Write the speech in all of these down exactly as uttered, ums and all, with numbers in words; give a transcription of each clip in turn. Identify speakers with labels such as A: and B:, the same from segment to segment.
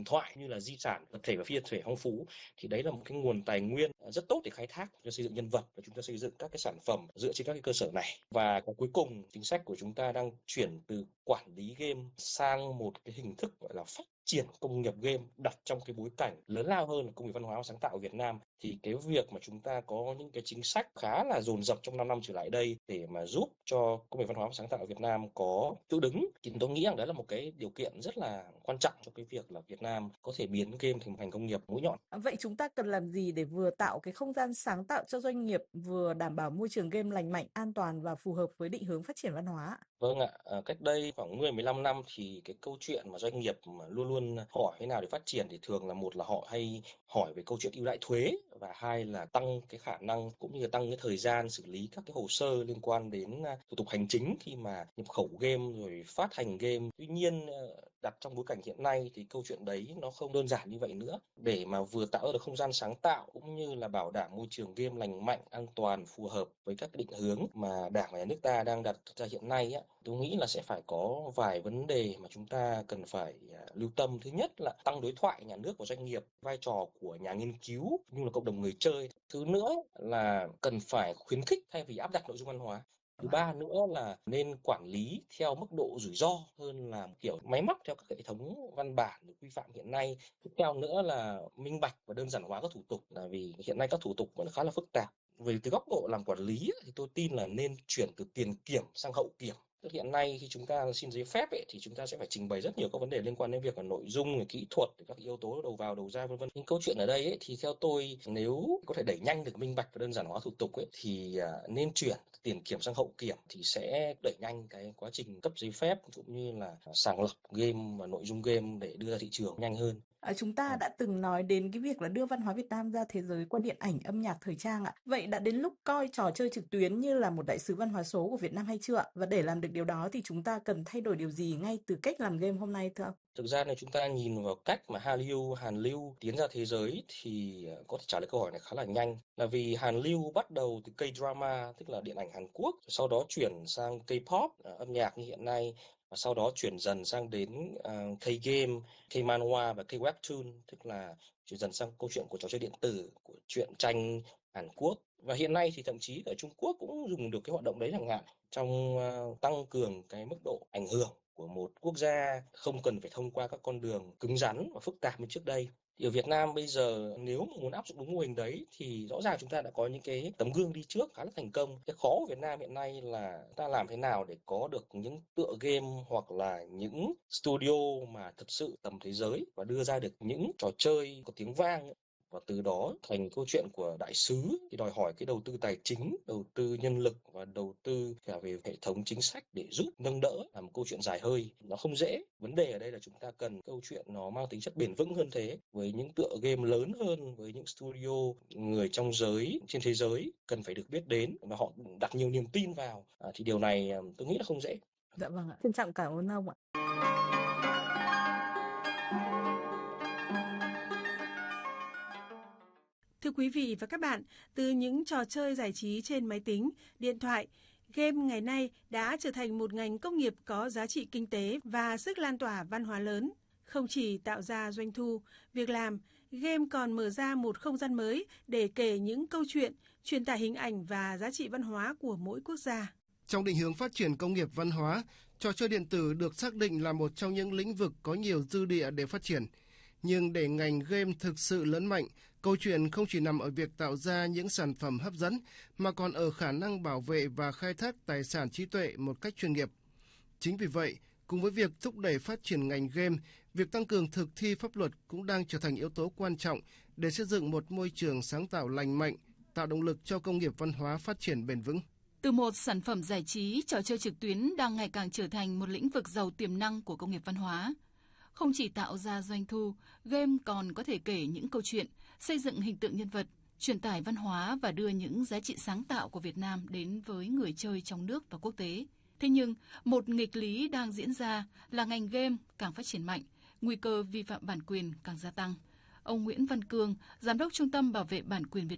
A: thoại như là di sản vật thể và phi vật thể phong phú, thì đấy là một cái nguồn tài nguyên rất tốt để khai thác cho xây dựng nhân vật, và chúng ta xây dựng các cái sản phẩm dựa trên các cái cơ sở này. Và cái cuối cùng, chính sách của chúng ta đang chuyển từ quản lý game sang một cái hình thức gọi là phát triển công nghiệp game, đặt trong cái bối cảnh lớn lao hơn là công nghiệp văn hóa và sáng tạo ở Việt Nam. Thì cái việc mà chúng ta có những cái chính sách khá là dồn dập trong năm năm trở lại đây để mà giúp cho công nghiệp văn hóa và sáng tạo ở Việt Nam có chỗ đứng, thì tôi nghĩ rằng đó là một cái điều kiện rất là quan trọng cho cái việc là Việt Nam có thể biến game thành một ngành công nghiệp mũi nhọn.
B: Vậy chúng ta cần làm gì để vừa tạo cái không gian sáng tạo cho doanh nghiệp, vừa đảm bảo môi trường game lành mạnh, an toàn và phù hợp với định hướng phát triển văn hóa?
A: Vâng ạ, à, cách đây khoảng mười mười lăm năm thì cái câu chuyện mà doanh nghiệp mà luôn luôn hỏi thế nào để phát triển thì thường là một là họ hay hỏi về câu chuyện ưu đãi thuế, và hai là tăng cái khả năng cũng như là tăng cái thời gian xử lý các cái hồ sơ liên quan đến thủ tục hành chính khi mà nhập khẩu game rồi phát hành game. Tuy nhiên đặt trong bối cảnh hiện nay thì câu chuyện đấy nó không đơn giản như vậy nữa. Để mà vừa tạo được không gian sáng tạo cũng như là bảo đảm môi trường game lành mạnh, an toàn, phù hợp với các định hướng mà Đảng và Nhà nước ta đang đặt ra hiện nay á, tôi nghĩ là sẽ phải có vài vấn đề mà chúng ta cần phải lưu tâm. Thứ nhất là tăng đối thoại nhà nước và doanh nghiệp, vai trò của nhà nghiên cứu như là cộng đồng người chơi. Thứ nữa là cần phải khuyến khích thay vì áp đặt nội dung văn hóa. Thứ ba nữa là nên quản lý theo mức độ rủi ro hơn là kiểu máy móc theo các hệ thống văn bản quy phạm hiện nay. Tiếp theo nữa là minh bạch và đơn giản hóa các thủ tục, là vì hiện nay các thủ tục vẫn khá là phức tạp. Về từ góc độ làm quản lý thì tôi tin là nên chuyển từ tiền kiểm sang hậu kiểm. Tức hiện nay khi chúng ta xin giấy phép ấy, thì chúng ta sẽ phải trình bày rất nhiều các vấn đề liên quan đến việc là nội dung, kỹ thuật, các yếu tố đầu vào đầu ra vân vân. Nhưng câu chuyện ở đây ấy, thì theo tôi, nếu có thể đẩy nhanh được minh bạch và đơn giản hóa thủ tục ấy, thì nên chuyển tiền kiểm sang hậu kiểm thì sẽ đẩy nhanh cái quá trình cấp giấy phép cũng như là sàng lọc game và nội dung game để đưa ra thị trường nhanh hơn.
B: À, chúng ta đã từng nói đến cái việc là đưa văn hóa Việt Nam ra thế giới qua điện ảnh, âm nhạc, thời trang ạ. Vậy đã đến lúc coi trò chơi trực tuyến như là một đại sứ văn hóa số của Việt Nam hay chưa ạ? Và để làm được điều đó thì chúng ta cần thay đổi điều gì ngay từ cách làm game hôm nay thưa ông?
A: Thực ra nếu chúng ta nhìn vào cách mà Hallyu, Hàn Lưu tiến ra thế giới thì có thể trả lời câu hỏi này khá là nhanh. Là vì Hàn Lưu bắt đầu từ K-drama, tức là điện ảnh Hàn Quốc, sau đó chuyển sang K-pop, âm nhạc như hiện nay, và sau đó chuyển dần sang đến uh, K-game, K-manhwa và K-webtoon, tức là chuyển dần sang câu chuyện của trò chơi điện tử, của truyện tranh Hàn Quốc. Và hiện nay thì thậm chí ở Trung Quốc cũng dùng được cái hoạt động đấy chẳng hạn, trong uh, tăng cường cái mức độ ảnh hưởng của một quốc gia không cần phải thông qua các con đường cứng rắn và phức tạp như trước đây. Thì ở Việt Nam bây giờ nếu mà muốn áp dụng đúng mô hình đấy thì rõ ràng chúng ta đã có những cái tấm gương đi trước khá là thành công. Cái khó của Việt Nam hiện nay là ta làm thế nào để có được những tựa game hoặc là những studio mà thật sự tầm thế giới và đưa ra được những trò chơi có tiếng vang, và từ đó thành câu chuyện của đại sứ thì đòi hỏi cái đầu tư tài chính, đầu tư nhân lực và đầu tư cả về hệ thống chính sách để giúp nâng đỡ, là một câu chuyện dài hơi, nó không dễ. Vấn đề ở đây là chúng ta cần câu chuyện nó mang tính chất bền vững hơn thế, với những tựa game lớn hơn, với những studio người trong giới trên thế giới cần phải được biết đến và họ đặt nhiều niềm tin vào, à, thì điều này tôi nghĩ là không dễ.
B: Dạ vâng ạ, trân trọng cảm ơn ông ạ.
C: Thưa quý vị và các bạn, từ những trò chơi giải trí trên máy tính, điện thoại, game ngày nay đã trở thành một ngành công nghiệp có giá trị kinh tế và sức lan tỏa văn hóa lớn. Không chỉ tạo ra doanh thu, việc làm, game còn mở ra một không gian mới để kể những câu chuyện, truyền tải hình ảnh và giá trị văn hóa của mỗi quốc gia.
D: Trong định hướng phát triển công nghiệp văn hóa, trò chơi điện tử được xác định là một trong những lĩnh vực có nhiều dư địa để phát triển. Nhưng để ngành game thực sự lớn mạnh, câu chuyện không chỉ nằm ở việc tạo ra những sản phẩm hấp dẫn, mà còn ở khả năng bảo vệ và khai thác tài sản trí tuệ một cách chuyên nghiệp. Chính vì vậy, cùng với việc thúc đẩy phát triển ngành game, việc tăng cường thực thi pháp luật cũng đang trở thành yếu tố quan trọng để xây dựng một môi trường sáng tạo lành mạnh, tạo động lực cho công nghiệp văn hóa phát triển bền vững.
E: Từ một sản phẩm giải trí, trò chơi trực tuyến đang ngày càng trở thành một lĩnh vực giàu tiềm năng của công nghiệp văn hóa. Không chỉ tạo ra doanh thu, game còn có thể kể những câu chuyện, xây dựng hình tượng nhân vật, truyền tải văn hóa và đưa những giá trị sáng tạo của Việt Nam đến với người chơi trong nước và quốc tế. Thế nhưng, một nghịch lý đang diễn ra là ngành game càng phát triển mạnh, nguy cơ vi phạm bản quyền càng gia tăng. Ông Nguyễn Văn Cương, Giám đốc Trung tâm Bảo vệ Bản quyền Việt Nam,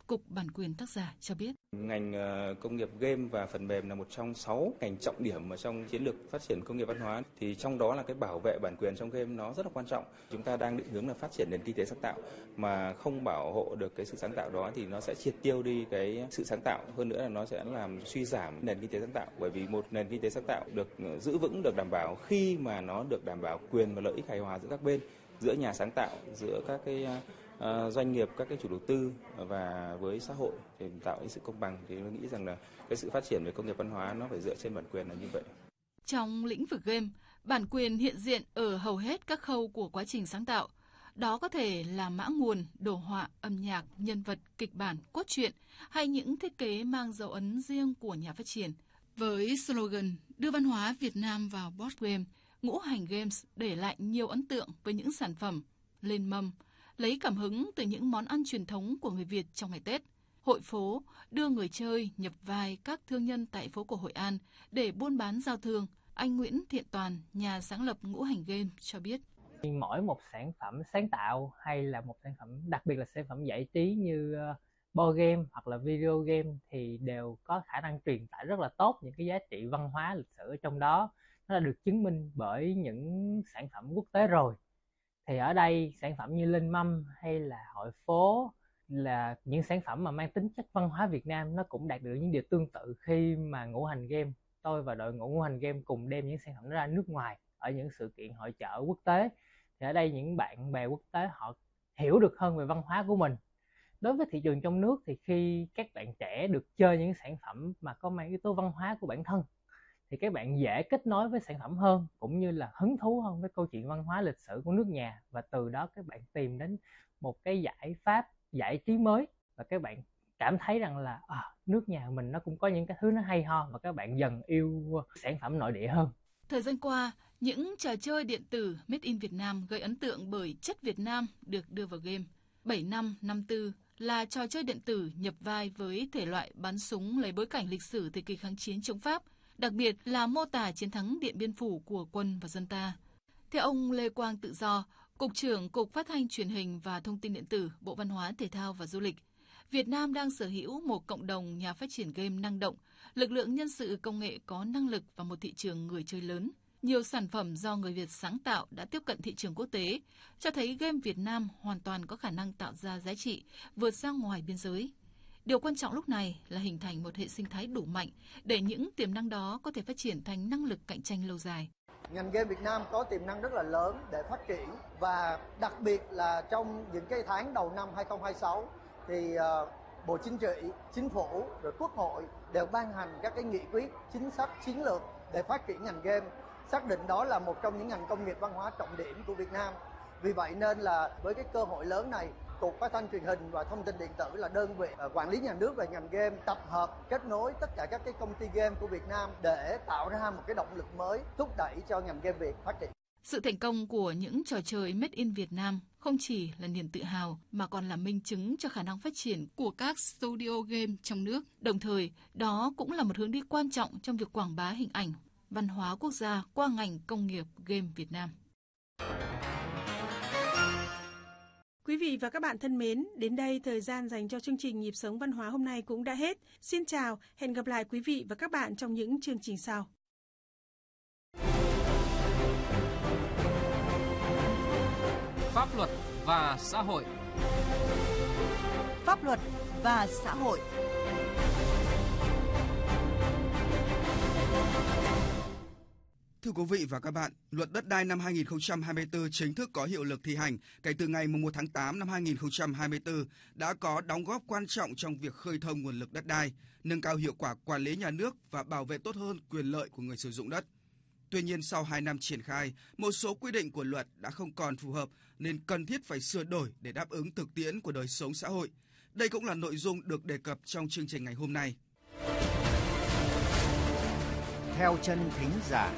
E: Cục Bản quyền tác giả cho biết.
F: Ngành công nghiệp game và phần mềm là một trong sáu ngành trọng điểm ở trong chiến lược phát triển công nghiệp văn hóa. Thì trong đó là cái bảo vệ bản quyền trong game nó rất là quan trọng. Chúng ta đang định hướng là phát triển nền kinh tế sáng tạo, mà không bảo hộ được cái sự sáng tạo đó thì nó sẽ triệt tiêu đi cái sự sáng tạo. Hơn nữa là nó sẽ làm suy giảm nền kinh tế sáng tạo. Bởi vì một nền kinh tế sáng tạo được giữ vững, được đảm bảo khi mà nó được đảm bảo quyền và lợi ích hài hòa giữa các bên, giữa nhà sáng tạo, giữa các cái À, doanh nghiệp, các cái chủ đầu tư và với xã hội để tạo những sự công bằng. Thì tôi nghĩ rằng là cái sự phát triển về công nghiệp văn hóa nó phải dựa trên bản quyền là như vậy.
E: Trong lĩnh vực game, bản quyền hiện diện ở hầu hết các khâu của quá trình sáng tạo. Đó có thể là mã nguồn, đồ họa, âm nhạc, nhân vật, kịch bản, cốt truyện hay những thiết kế mang dấu ấn riêng của nhà phát triển. Với slogan đưa văn hóa Việt Nam vào board game, Ngũ Hành Games để lại nhiều ấn tượng với những sản phẩm lên mâm, lấy cảm hứng từ những món ăn truyền thống của người Việt trong ngày Tết. Hội phố đưa người chơi nhập vai các thương nhân tại phố cổ Hội An để buôn bán giao thương. Anh Nguyễn Thiện Toàn, nhà sáng lập Ngũ Hành Game cho biết.
G: Mỗi một sản phẩm sáng tạo hay là một sản phẩm, đặc biệt là sản phẩm giải trí như board game hoặc là video game thì đều có khả năng truyền tải rất là tốt những cái giá trị văn hóa lịch sử ở trong đó. Nó đã được chứng minh bởi những sản phẩm quốc tế rồi. Thì ở đây sản phẩm như Linh Mâm hay là Hội phố là những sản phẩm mà mang tính chất văn hóa Việt Nam, nó cũng đạt được những điều tương tự khi mà Ngũ Hành Game, tôi và đội ngũ Ngũ Hành Game cùng đem những sản phẩm ra nước ngoài ở những sự kiện hội chợ quốc tế. Thì ở đây những bạn bè quốc tế họ hiểu được hơn về văn hóa của mình. Đối với thị trường trong nước thì khi các bạn trẻ được chơi những sản phẩm mà có mang yếu tố văn hóa của bản thân thì các bạn dễ kết nối với sản phẩm hơn, cũng như là hứng thú hơn với câu chuyện văn hóa lịch sử của nước nhà, và từ đó các bạn tìm đến một cái giải pháp giải trí mới và các bạn cảm thấy rằng là à, nước nhà mình nó cũng có những cái thứ nó hay ho và các bạn dần yêu sản phẩm nội địa hơn.
E: Thời gian qua, những trò chơi điện tử Made in Việt Nam gây ấn tượng bởi chất Việt Nam được đưa vào game. bảy năm năm tư là trò chơi điện tử nhập vai với thể loại bắn súng lấy bối cảnh lịch sử thời kỳ kháng chiến chống Pháp, đặc biệt là mô tả chiến thắng Điện Biên Phủ của quân và dân ta. Theo ông Lê Quang Tự Do, Cục trưởng Cục Phát thanh Truyền hình và Thông tin điện tử, Bộ Văn hóa, Thể thao và Du lịch, Việt Nam đang sở hữu một cộng đồng nhà phát triển game năng động, lực lượng nhân sự công nghệ có năng lực và một thị trường người chơi lớn. Nhiều sản phẩm do người Việt sáng tạo đã tiếp cận thị trường quốc tế, cho thấy game Việt Nam hoàn toàn có khả năng tạo ra giá trị vượt ra ngoài biên giới. Điều quan trọng lúc này là hình thành một hệ sinh thái đủ mạnh để những tiềm năng đó có thể phát triển thành năng lực cạnh tranh lâu dài.
H: Ngành game Việt Nam có tiềm năng rất là lớn để phát triển, và đặc biệt là trong những cái tháng đầu năm hai không hai sáu thì uh, Bộ Chính trị, Chính phủ, rồi Quốc hội đều ban hành các cái nghị quyết, chính sách, chiến lược để phát triển ngành game, xác định đó là một trong những ngành công nghiệp văn hóa trọng điểm của Việt Nam. Vì vậy nên là với cái cơ hội lớn này, Cục Phát thanh Truyền hình và Thông tin điện tử là đơn vị quản lý nhà nước về ngành game, tập hợp kết nối tất cả các cái công ty game của Việt Nam để tạo ra một cái động lực mới thúc đẩy cho ngành game Việt phát triển.
E: Sự thành công của những trò chơi Made in Việt Nam không chỉ là niềm tự hào mà còn là minh chứng cho khả năng phát triển của các studio game trong nước. Đồng thời, đó cũng là một hướng đi quan trọng trong việc quảng bá hình ảnh văn hóa quốc gia qua ngành công nghiệp game Việt Nam.
C: Quý vị và các bạn thân mến, đến đây thời gian dành cho chương trình Nhịp sống văn hóa hôm nay cũng đã hết. Xin chào, hẹn gặp lại quý vị và các bạn trong những chương trình sau.
I: Pháp luật và xã hội.
J: Pháp luật và xã hội.
K: Thưa quý vị và các bạn, Luật Đất đai năm hai không hai tư chính thức có hiệu lực thi hành kể từ ngày mùng một tháng tám năm hai không hai tư, đã có đóng góp quan trọng trong việc khơi thông nguồn lực đất đai, nâng cao hiệu quả quản lý nhà nước và bảo vệ tốt hơn quyền lợi của người sử dụng đất. Tuy nhiên, sau hai năm triển khai, một số quy định của luật đã không còn phù hợp nên cần thiết phải sửa đổi để đáp ứng thực tiễn của đời sống xã hội. Đây cũng là nội dung được đề cập trong chương trình ngày hôm nay.
J: Theo chân thính giả.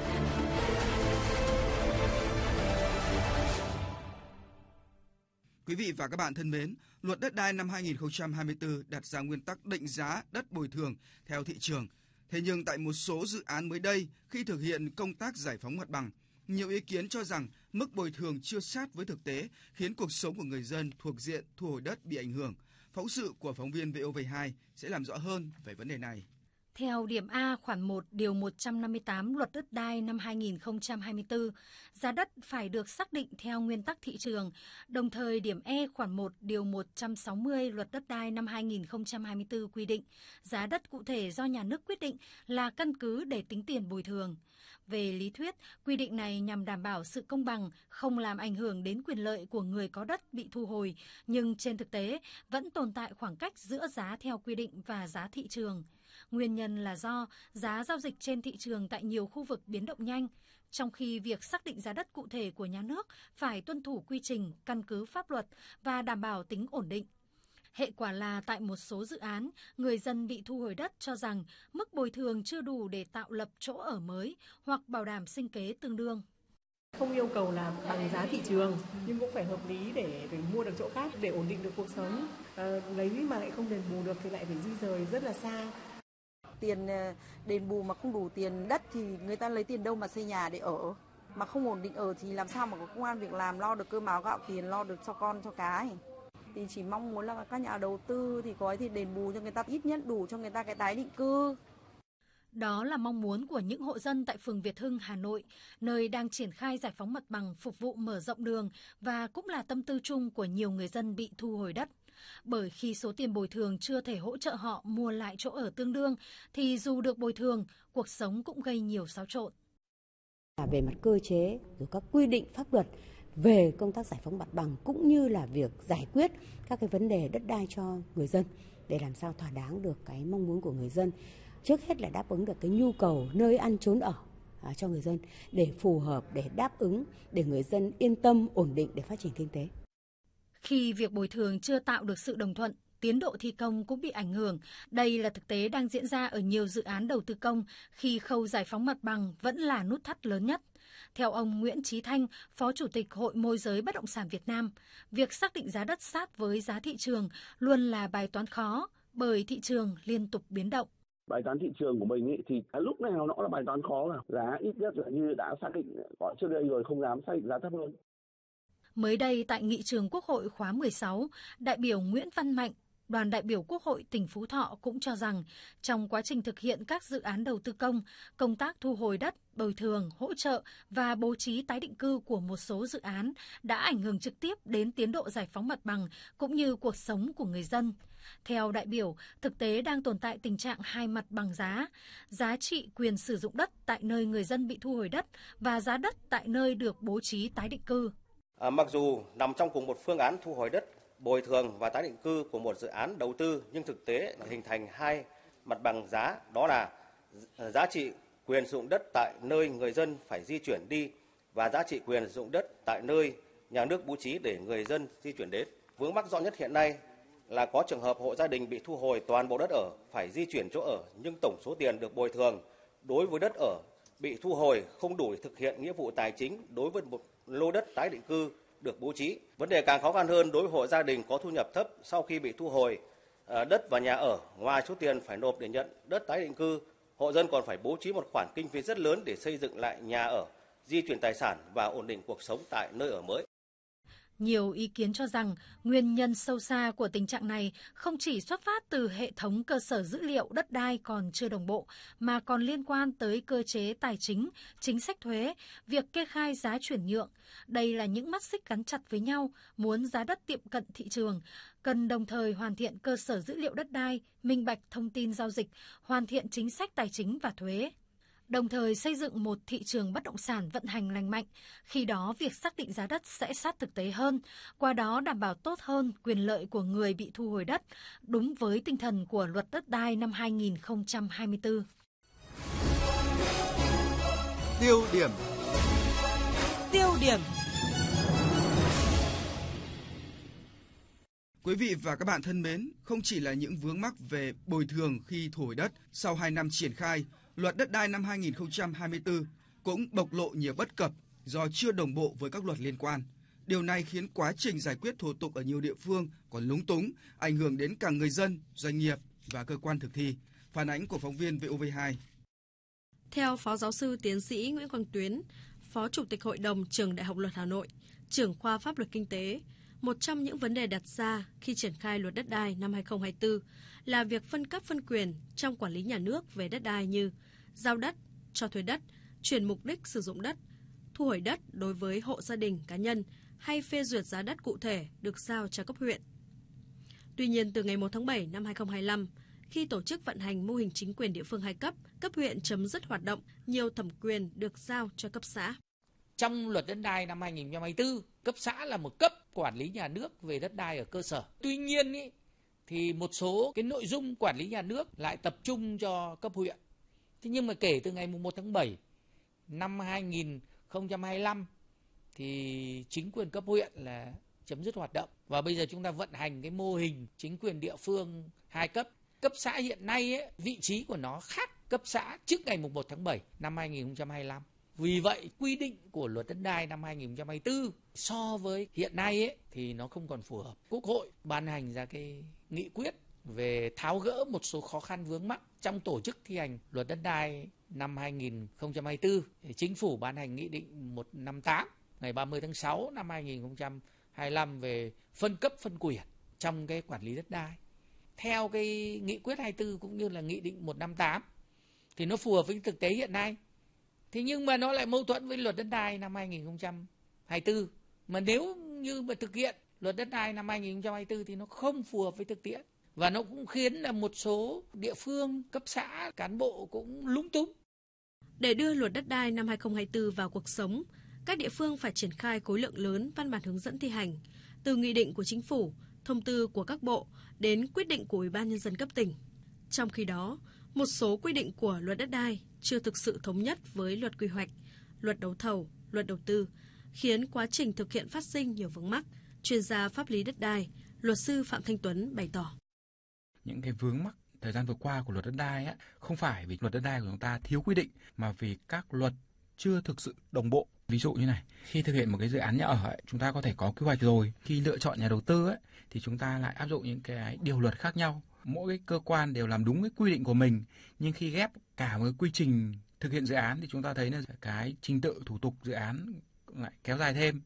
K: Quý vị và các bạn thân mến, Luật Đất đai năm hai không hai tư đặt ra nguyên tắc định giá đất bồi thường theo thị trường. Thế nhưng tại một số dự án mới đây, khi thực hiện công tác giải phóng mặt bằng, nhiều ý kiến cho rằng mức bồi thường chưa sát với thực tế, khiến cuộc sống của người dân thuộc diện thu hồi đất bị ảnh hưởng. Phóng sự của phóng viên vê o vê hai sẽ làm rõ hơn về vấn đề này.
L: Theo điểm A khoản một điều một trăm năm mươi tám Luật Đất đai năm hai nghìn không trăm hai mươi tư, giá đất phải được xác định theo nguyên tắc thị trường. Đồng thời, điểm E khoản một điều một trăm sáu mươi Luật Đất đai năm hai nghìn không trăm hai mươi tư quy định giá đất cụ thể do nhà nước quyết định là căn cứ để tính tiền bồi thường. Về lý thuyết, quy định này nhằm đảm bảo sự công bằng, không làm ảnh hưởng đến quyền lợi của người có đất bị thu hồi, nhưng trên thực tế vẫn tồn tại khoảng cách giữa giá theo quy định và giá thị trường. Nguyên nhân là do giá giao dịch trên thị trường tại nhiều khu vực biến động nhanh, trong khi việc xác định giá đất cụ thể của nhà nước phải tuân thủ quy trình, căn cứ pháp luật và đảm bảo tính ổn định. Hệ quả là tại một số dự án, người dân bị thu hồi đất cho rằng mức bồi thường chưa đủ để tạo lập chỗ ở mới hoặc bảo đảm sinh kế tương đương.
B: Không yêu cầu là bằng giá thị trường, nhưng cũng phải hợp lý để, để mua được chỗ khác, để ổn định được cuộc sống. À, lấy mà lại không đền bù được thì lại phải di rời rất là xa.
M: Tiền đền bù mà không đủ tiền đất thì người ta lấy tiền đâu mà xây nhà để ở. Mà không ổn định ở thì làm sao mà có công ăn việc làm, lo được cơm áo gạo tiền, lo được cho con cho cái. Thì chỉ mong muốn là các nhà đầu tư thì có thì đền bù cho người ta ít nhất đủ cho người ta cái tái định cư.
L: Đó là mong muốn của những hộ dân tại phường Việt Hưng, Hà Nội, nơi đang triển khai giải phóng mặt bằng phục vụ mở rộng đường và cũng là tâm tư chung của nhiều người dân bị thu hồi đất. Bởi khi số tiền bồi thường chưa thể hỗ trợ họ mua lại chỗ ở tương đương, thì dù được bồi thường, cuộc sống cũng gây nhiều xáo trộn.
N: Về mặt cơ chế, rồi các quy định pháp luật về công tác giải phóng mặt bằng cũng như là việc giải quyết các cái vấn đề đất đai cho người dân để làm sao thỏa đáng được cái mong muốn của người dân. Trước hết là đáp ứng được cái nhu cầu nơi ăn trốn ở à, cho người dân để phù hợp, để đáp ứng, để người dân yên tâm, ổn định để phát triển kinh tế.
L: Khi việc bồi thường chưa tạo được sự đồng thuận, tiến độ thi công cũng bị ảnh hưởng. Đây là thực tế đang diễn ra ở nhiều dự án đầu tư công khi khâu giải phóng mặt bằng vẫn là nút thắt lớn nhất. Theo ông Nguyễn Chí Thanh, Phó Chủ tịch Hội Môi giới Bất động sản Việt Nam, việc xác định giá đất sát với giá thị trường luôn là bài toán khó bởi thị trường liên tục biến động.
O: Bài toán thị trường của mình ý, thì lúc nào nó là bài toán khó cả. Giá ít nhất là như đã xác định gọi trước đây rồi, không dám xác định giá thấp hơn.
L: Mới đây tại nghị trường Quốc hội khóa mười sáu, đại biểu Nguyễn Văn Mạnh, đoàn đại biểu Quốc hội tỉnh Phú Thọ cũng cho rằng trong quá trình thực hiện các dự án đầu tư công, công tác thu hồi đất, bồi thường, hỗ trợ và bố trí tái định cư của một số dự án đã ảnh hưởng trực tiếp đến tiến độ giải phóng mặt bằng cũng như cuộc sống của người dân. Theo đại biểu, thực tế đang tồn tại tình trạng hai mặt bằng giá, giá trị quyền sử dụng đất tại nơi người dân bị thu hồi đất và giá đất tại nơi được bố trí tái định cư.
P: À, mặc dù nằm trong cùng một phương án thu hồi đất, bồi thường và tái định cư của một dự án đầu tư, nhưng thực tế hình thành hai mặt bằng giá, đó là giá trị quyền sử dụng đất tại nơi người dân phải di chuyển đi và giá trị quyền sử dụng đất tại nơi nhà nước bố trí để người dân di chuyển đến. Vướng mắc rõ nhất hiện nay là có trường hợp hộ gia đình bị thu hồi toàn bộ đất ở, phải di chuyển chỗ ở, nhưng tổng số tiền được bồi thường đối với đất ở bị thu hồi không đủ thực hiện nghĩa vụ tài chính đối với một lô đất tái định cư được bố trí. Vấn đề càng khó khăn hơn đối với hộ gia đình có thu nhập thấp sau khi bị thu hồi đất và nhà ở. Ngoài số tiền phải nộp để nhận đất tái định cư, hộ dân còn phải bố trí một khoản kinh phí rất lớn để xây dựng lại nhà ở, di chuyển tài sản và ổn định cuộc sống tại nơi ở mới.
L: Nhiều ý kiến cho rằng nguyên nhân sâu xa của tình trạng này không chỉ xuất phát từ hệ thống cơ sở dữ liệu đất đai còn chưa đồng bộ, mà còn liên quan tới cơ chế tài chính, chính sách thuế, việc kê khai giá chuyển nhượng. Đây là những mắt xích gắn chặt với nhau, muốn giá đất tiệm cận thị trường, cần đồng thời hoàn thiện cơ sở dữ liệu đất đai, minh bạch thông tin giao dịch, hoàn thiện chính sách tài chính và thuế. Đồng thời xây dựng một thị trường bất động sản vận hành lành mạnh, khi đó việc xác định giá đất sẽ sát thực tế hơn, qua đó đảm bảo tốt hơn quyền lợi của người bị thu hồi đất, đúng với tinh thần của Luật Đất đai năm hai nghìn không trăm hai mươi tư.
J: Tiêu điểm.
Q: Tiêu điểm.
K: Quý vị và các bạn thân mến, không chỉ là những vướng mắc về bồi thường khi thu hồi đất sau hai năm triển khai, Luật Đất đai năm hai nghìn không trăm hai mươi tư cũng bộc lộ nhiều bất cập do chưa đồng bộ với các luật liên quan. Điều này khiến quá trình giải quyết thủ tục ở nhiều địa phương còn lúng túng, ảnh hưởng đến cả người dân, doanh nghiệp và cơ quan thực thi. Phản ánh của phóng viên vê o vê hai.
Q: Theo Phó Giáo sư Tiến sĩ Nguyễn Quang Tuyến, Phó Chủ tịch Hội đồng Trường Đại học Luật Hà Nội, trưởng khoa Pháp luật Kinh tế, Một trong những vấn đề đặt ra khi triển khai luật đất đai năm hai không hai tư là việc phân cấp phân quyền trong quản lý nhà nước về đất đai như giao đất, cho thuê đất, chuyển mục đích sử dụng đất, thu hồi đất đối với hộ gia đình, cá nhân hay phê duyệt giá đất cụ thể được giao cho cấp huyện. Tuy nhiên, từ ngày một tháng bảy năm hai không hai lăm, khi tổ chức vận hành mô hình chính quyền địa phương hai cấp, cấp huyện chấm dứt hoạt động, nhiều thẩm quyền được giao cho cấp xã.
R: Trong luật đất đai năm hai không hai tư, cấp xã là một cấp quản lý nhà nước về đất đai ở cơ sở. Tuy nhiên ý, thì một số cái nội dung quản lý nhà nước lại tập trung cho cấp huyện. Thế nhưng mà kể từ ngày một tháng bảy năm hai không hai lăm thì chính quyền cấp huyện là chấm dứt hoạt động. Và bây giờ chúng ta vận hành cái mô hình chính quyền địa phương hai cấp. Cấp xã hiện nay ấy, vị trí của nó khác cấp xã trước ngày một tháng bảy năm hai không hai lăm. Vì vậy, quy định của luật đất đai năm hai không hai tư so với hiện nay ấy, thì nó không còn phù hợp. Quốc hội ban hành ra cái nghị quyết về tháo gỡ một số khó khăn vướng mắc trong tổ chức thi hành luật đất đai năm hai không hai tư. Chính phủ ban hành nghị định một trăm năm mươi tám ngày ba mươi tháng sáu năm hai không hai lăm về phân cấp phân quyền trong cái quản lý đất đai. Theo cái nghị quyết hai mươi tư cũng như là nghị định một trăm năm mươi tám thì nó phù hợp với thực tế hiện nay. Thế nhưng mà nó lại mâu thuẫn với luật đất đai năm hai không hai tư. Mà nếu như mà thực hiện luật đất đai năm hai không hai tư thì nó không phù hợp với thực tiễn. Và nó cũng khiến là một số địa phương, cấp xã, cán bộ cũng lúng túng.
Q: Để đưa luật đất đai năm hai không hai tư vào cuộc sống, các địa phương phải triển khai khối lượng lớn văn bản hướng dẫn thi hành, từ nghị định của chính phủ, thông tư của các bộ đến quyết định của Ủy ban Nhân dân cấp tỉnh. Trong khi đó, một số quy định của luật đất đai chưa thực sự thống nhất với luật quy hoạch, luật đấu thầu, luật đầu tư, khiến quá trình thực hiện phát sinh nhiều vướng mắc. Chuyên gia pháp lý đất đai, luật sư Phạm Thanh Tuấn bày tỏ.
S: Những cái vướng mắc thời gian vừa qua của luật đất đai á, không phải vì luật đất đai của chúng ta thiếu quy định, mà vì các luật chưa thực sự đồng bộ. Ví dụ như này, khi thực hiện một cái dự án nhà ở ấy, chúng ta có thể có quy hoạch rồi. Khi lựa chọn nhà đầu tư ấy, thì chúng ta lại áp dụng những cái điều luật khác nhau. Mỗi cái cơ quan đều làm đúng cái quy định của mình, nhưng khi ghép cả một cái quy trình thực hiện dự án thì chúng ta thấy là cái trình tự thủ tục dự án lại kéo dài thêm.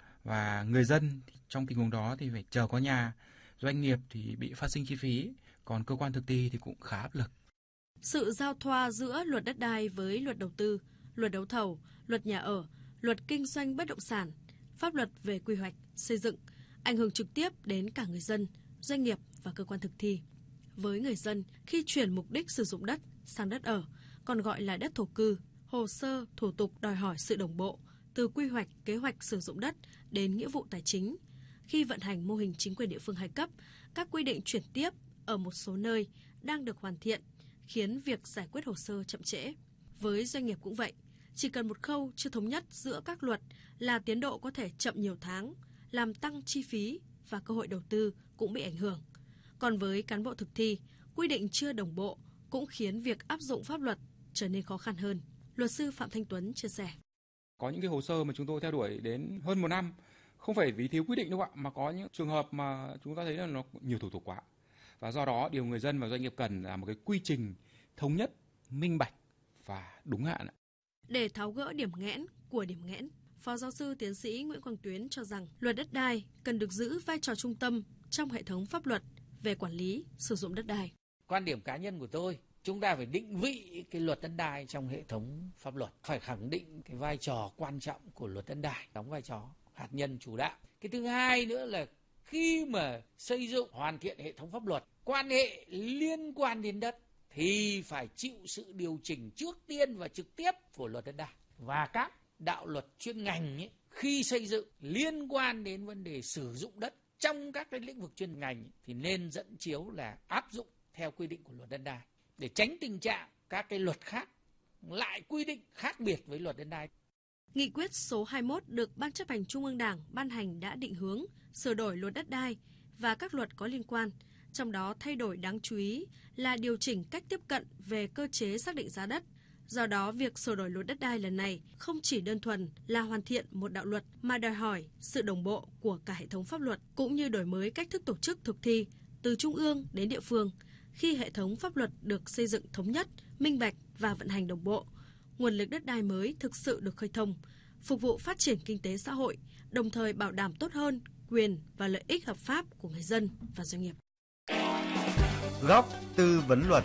S: Và người dân thì trong tình huống đó thì phải chờ có nhà, doanh nghiệp thì bị phát sinh chi phí, còn cơ quan thực thi thì cũng khá áp lực.
Q: Sự giao thoa giữa luật đất đai với luật đầu tư, luật đấu thầu, luật nhà ở, luật kinh doanh bất động sản, pháp luật về quy hoạch, xây dựng ảnh hưởng trực tiếp đến cả người dân, doanh nghiệp và cơ quan thực thi. Với người dân, khi chuyển mục đích sử dụng đất sang đất ở, còn gọi là đất thổ cư, hồ sơ, thủ tục đòi hỏi sự đồng bộ, từ quy hoạch, kế hoạch sử dụng đất đến nghĩa vụ tài chính. Khi vận hành mô hình chính quyền địa phương hai cấp, các quy định chuyển tiếp ở một số nơi đang được hoàn thiện, khiến việc giải quyết hồ sơ chậm trễ. Với doanh nghiệp cũng vậy, chỉ cần một khâu chưa thống nhất giữa các luật là tiến độ có thể chậm nhiều tháng, làm tăng chi phí và cơ hội đầu tư cũng bị ảnh hưởng. Còn với cán bộ thực thi, quy định chưa đồng bộ cũng khiến việc áp dụng pháp luật trở nên khó khăn hơn. Luật sư Phạm Thanh Tuấn chia sẻ.
S: Có những cái hồ sơ mà chúng tôi theo đuổi đến hơn một năm, không phải vì thiếu quy định đâu ạ, mà có những trường hợp mà chúng ta thấy là nó nhiều thủ tục quá. Và do đó, điều người dân và doanh nghiệp cần là một cái quy trình thống nhất, minh bạch và đúng hạn.
Q: Để tháo gỡ điểm nghẽn của điểm nghẽn, Phó giáo sư tiến sĩ Nguyễn Quang Tuyến cho rằng luật đất đai cần được giữ vai trò trung tâm trong hệ thống pháp luật về quản lý, sử dụng đất đai.
R: Quan điểm cá nhân của tôi, chúng ta phải định vị cái luật đất đai trong hệ thống pháp luật, phải khẳng định cái vai trò quan trọng của luật đất đai, đóng vai trò hạt nhân chủ đạo. Cái thứ hai nữa là khi mà xây dựng hoàn thiện hệ thống pháp luật, quan hệ liên quan đến đất thì phải chịu sự điều chỉnh trước tiên và trực tiếp của luật đất đai. Và các đạo luật chuyên ngành ấy, khi xây dựng liên quan đến vấn đề sử dụng đất trong các cái lĩnh vực chuyên ngành ấy, thì nên dẫn chiếu là áp dụng theo quy định của luật đất đai để tránh tình trạng các cái luật khác lại quy định khác biệt với luật đất đai.
Q: Nghị quyết số hai mươi mốt được Ban Chấp hành Trung ương Đảng ban hành đã định hướng sửa đổi luật đất đai và các luật có liên quan, trong đó thay đổi đáng chú ý là điều chỉnh cách tiếp cận về cơ chế xác định giá đất. Do đó, việc sửa đổi luật đất đai lần này không chỉ đơn thuần là hoàn thiện một đạo luật mà đòi hỏi sự đồng bộ của cả hệ thống pháp luật cũng như đổi mới cách thức tổ chức thực thi từ trung ương đến địa phương. Khi hệ thống pháp luật được xây dựng thống nhất, minh bạch và vận hành đồng bộ, nguồn lực đất đai mới thực sự được khơi thông, phục vụ phát triển kinh tế xã hội, đồng thời bảo đảm tốt hơn quyền và lợi ích hợp pháp của người dân và doanh nghiệp.
J: Góc tư vấn luật.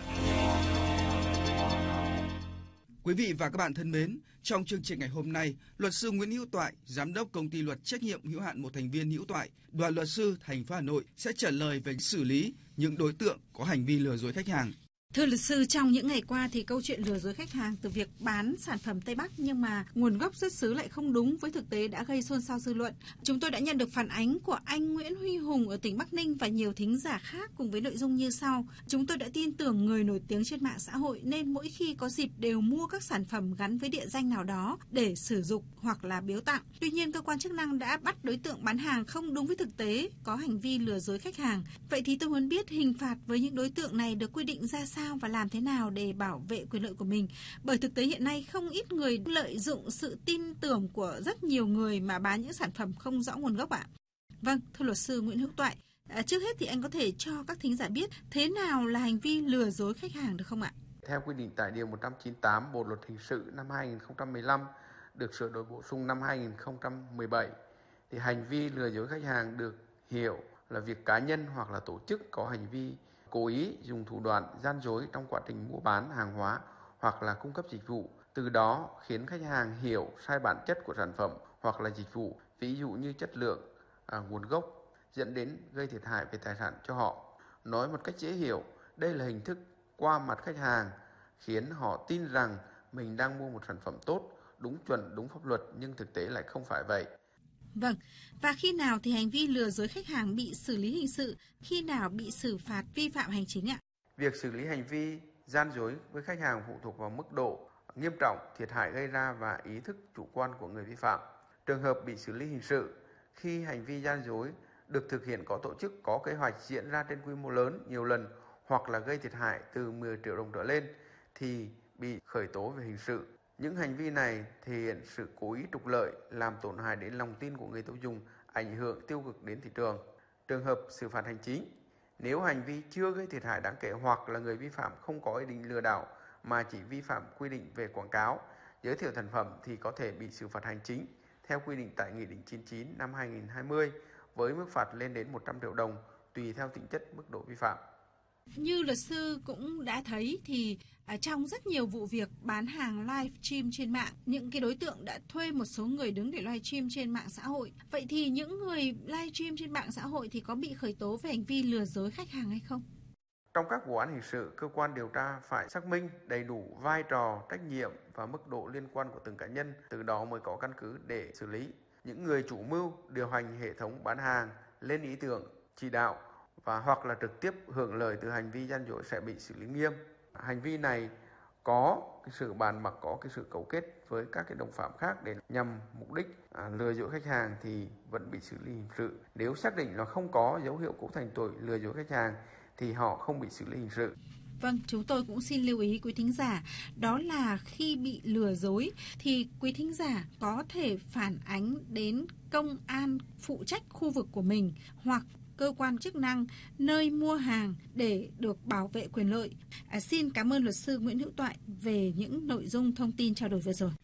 K: Quý vị và các bạn thân mến, trong chương trình ngày hôm nay, luật sư Nguyễn Hữu Toại, giám đốc công ty luật trách nhiệm hữu hạn một thành viên Hữu Toại, đoàn luật sư thành phố Hà Nội sẽ trả lời về xử lý những đối tượng có hành vi lừa dối khách hàng.
B: Thưa luật sư, trong những ngày qua thì câu chuyện lừa dối khách hàng từ việc bán sản phẩm Tây Bắc nhưng mà nguồn gốc xuất xứ lại không đúng với thực tế đã gây xôn xao dư luận. Chúng tôi đã nhận được phản ánh của anh Nguyễn Huy Hùng ở tỉnh Bắc Ninh và nhiều thính giả khác cùng với nội dung như sau. Chúng tôi đã tin tưởng người nổi tiếng trên mạng xã hội nên mỗi khi có dịp đều mua các sản phẩm gắn với địa danh nào đó để sử dụng hoặc là biếu tặng. Tuy nhiên, cơ quan chức năng đã bắt đối tượng bán hàng không đúng với thực tế, có hành vi lừa dối khách hàng. Vậy thì tôi muốn biết hình phạt với những đối tượng này được quy định ra sao và làm thế nào để bảo vệ quyền lợi của mình. Bởi thực tế hiện nay không ít người lợi dụng sự tin tưởng của rất nhiều người mà bán những sản phẩm không rõ nguồn gốc ạ. Vâng, thưa luật sư Nguyễn Hữu Toại, à, trước hết thì anh có thể cho các thính giả biết thế nào là hành vi lừa dối khách hàng được không ạ?
T: Theo quy định tại Điều một trăm chín mươi tám Bộ Luật Hình sự năm hai nghìn không trăm mười lăm được sửa đổi bổ sung năm hai nghìn không trăm mười bảy, thì hành vi lừa dối khách hàng được hiểu là việc cá nhân hoặc là tổ chức có hành vi cố ý dùng thủ đoạn gian dối trong quá trình mua bán hàng hóa hoặc là cung cấp dịch vụ, từ đó khiến khách hàng hiểu sai bản chất của sản phẩm hoặc là dịch vụ, ví dụ như chất lượng, à, nguồn gốc, dẫn đến gây thiệt hại về tài sản cho họ. Nói một cách dễ hiểu, đây là hình thức qua mặt khách hàng, khiến họ tin rằng mình đang mua một sản phẩm tốt, đúng chuẩn, đúng pháp luật, nhưng thực tế lại không phải vậy.
B: Vâng, và khi nào thì hành vi lừa dối khách hàng bị xử lý hình sự, khi nào bị xử phạt vi phạm hành chính ạ?
T: Việc xử lý hành vi gian dối với khách hàng phụ thuộc vào mức độ nghiêm trọng, thiệt hại gây ra và ý thức chủ quan của người vi phạm. Trường hợp bị xử lý hình sự khi hành vi gian dối được thực hiện có tổ chức, có kế hoạch, diễn ra trên quy mô lớn, nhiều lần hoặc là gây thiệt hại từ mười triệu đồng trở lên thì bị khởi tố về hình sự. Những hành vi này thể hiện sự cố ý trục lợi, làm tổn hại đến lòng tin của người tiêu dùng, ảnh hưởng tiêu cực đến thị trường. Trường hợp xử phạt hành chính, nếu hành vi chưa gây thiệt hại đáng kể hoặc là người vi phạm không có ý định lừa đảo mà chỉ vi phạm quy định về quảng cáo, giới thiệu sản phẩm thì có thể bị xử phạt hành chính theo quy định tại Nghị định chín mươi chín năm hai nghìn không trăm hai mươi với mức phạt lên đến một trăm triệu đồng tùy theo tính chất mức độ vi phạm.
B: Như luật sư cũng đã thấy thì à, trong rất nhiều vụ việc bán hàng live stream trên mạng, những cái đối tượng đã thuê một số người đứng để live stream trên mạng xã hội. Vậy thì những người live stream trên mạng xã hội thì có bị khởi tố về hành vi lừa dối khách hàng hay không?
T: Trong các vụ án hình sự, cơ quan điều tra phải xác minh đầy đủ vai trò, trách nhiệm và mức độ liên quan của từng cá nhân, từ đó mới có căn cứ để xử lý. Những người chủ mưu điều hành hệ thống bán hàng, lên ý tưởng, chỉ đạo và hoặc là trực tiếp hưởng lợi từ hành vi gian dối sẽ bị xử lý nghiêm. Hành vi này có cái sự bàn bạc, có cái sự cấu kết với các cái đồng phạm khác để nhằm mục đích à, lừa dối khách hàng thì vẫn bị xử lý hình sự. Nếu xác định là không có dấu hiệu cấu thành tội lừa dối khách hàng thì họ không bị xử lý hình sự.
B: Vâng, chúng tôi cũng xin lưu ý quý thính giả, đó là khi bị lừa dối thì quý thính giả có thể phản ánh đến công an phụ trách khu vực của mình hoặc cơ quan chức năng nơi mua hàng để được bảo vệ quyền lợi. À, xin cảm ơn luật sư Nguyễn Hữu Toại về những nội dung thông tin trao đổi vừa rồi.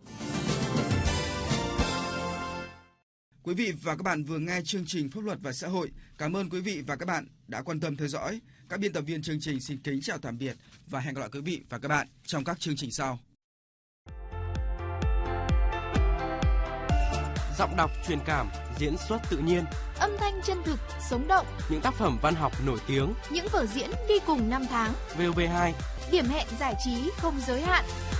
K: Quý vị và các bạn vừa nghe chương trình Pháp luật và xã hội. Cảm ơn quý vị và các bạn đã quan tâm theo dõi. Các biên tập viên chương trình xin kính chào tạm biệt và hẹn gặp lại quý vị và các bạn trong các chương trình sau.
U: Giọng đọc truyền cảm, diễn xuất tự nhiên,
V: âm thanh chân thực, sống động,
U: những tác phẩm văn học nổi tiếng,
V: những vở diễn đi cùng năm tháng.
U: vê o vê hai,
V: điểm hẹn giải trí không giới hạn.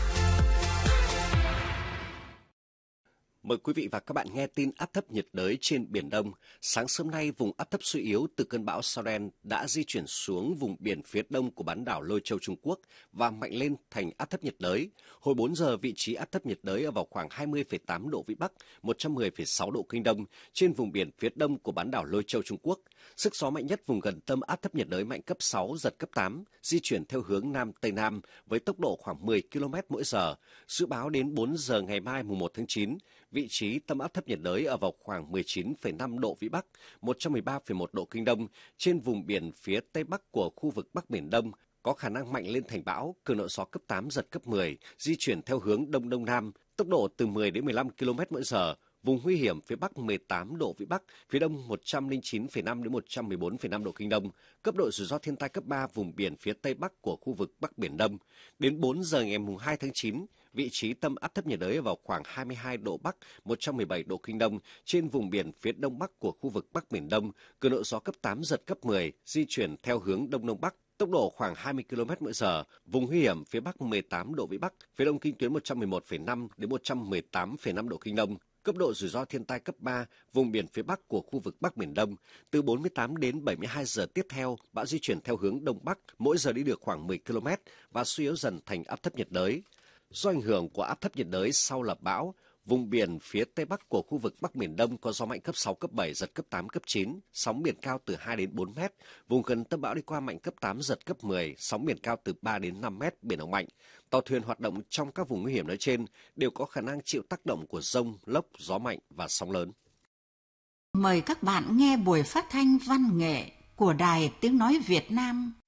W: Mời quý vị và các bạn nghe tin áp thấp nhiệt đới trên Biển Đông. Sáng sớm nay, vùng áp thấp suy yếu từ cơn bão Soren đã di chuyển xuống vùng biển phía đông của bán đảo Lôi Châu Trung Quốc và mạnh lên thành áp thấp nhiệt đới. Hồi bốn giờ, vị trí áp thấp nhiệt đới ở vào khoảng hai mươi phẩy tám độ Vĩ Bắc, một trăm mười phẩy sáu độ Kinh Đông trên vùng biển phía đông của bán đảo Lôi Châu Trung Quốc. Sức gió mạnh nhất vùng gần tâm áp thấp nhiệt đới mạnh cấp sáu, giật cấp tám, di chuyển theo hướng Nam Tây Nam với tốc độ khoảng mười ki lô mét mỗi giờ. Dự báo đến bốn giờ ngày mai mùng một tháng chín, vị trí tâm áp thấp nhiệt đới ở vào khoảng mười chín phẩy năm độ Vĩ Bắc, một trăm mười ba phẩy một độ Kinh Đông trên vùng biển phía Tây Bắc của khu vực Bắc Biển Đông, có khả năng mạnh lên thành bão, cường độ gió cấp tám, giật cấp mười, di chuyển theo hướng Đông Đông Nam, tốc độ từ mười đến mười lăm ki lô mét mỗi giờ, vùng nguy hiểm phía Bắc mười tám độ Vĩ Bắc, phía Đông một trăm lẻ chín phẩy năm đến một trăm mười bốn phẩy năm độ Kinh Đông, cấp độ rủi ro thiên tai cấp ba vùng biển phía Tây Bắc của khu vực Bắc Biển Đông. Đến bốn giờ ngày hai tháng chín, vị trí tâm áp thấp nhiệt đới ở vào khoảng hai mươi hai độ Bắc, một trăm mười bảy độ Kinh Đông trên vùng biển phía Đông Bắc của khu vực Bắc Biển Đông, cường độ gió cấp tám, giật cấp mười, di chuyển theo hướng Đông Đông Bắc, tốc độ khoảng hai mươi ki lô mét mỗi giờ, vùng nguy hiểm phía Bắc mười tám độ Vĩ Bắc, phía Đông kinh tuyến một trăm mười một phẩy năm đến một trăm mười tám phẩy năm độ Kinh Đông, cấp độ rủi ro thiên tai cấp ba, vùng biển phía Bắc của khu vực Bắc Biển Đông. Từ bốn mươi tám đến bảy mươi hai giờ tiếp theo, bão di chuyển theo hướng Đông Bắc, mỗi giờ đi được khoảng mười ki lô mét và suy yếu dần thành áp thấp nhiệt đới. Do ảnh hưởng của áp thấp nhiệt đới sau lập bão, vùng biển phía Tây Bắc của khu vực Bắc Biển Đông có gió mạnh cấp sáu, cấp bảy, giật cấp tám, cấp chín, sóng biển cao từ hai đến bốn mét. Vùng gần tâm bão đi qua mạnh cấp tám, giật cấp mười, sóng biển cao từ ba đến năm mét, biển động mạnh. Tàu thuyền hoạt động trong các vùng nguy hiểm nói trên đều có khả năng chịu tác động của dông, lốc, gió mạnh và sóng lớn.
A: Mời các bạn nghe buổi phát thanh văn nghệ của Đài Tiếng Nói Việt Nam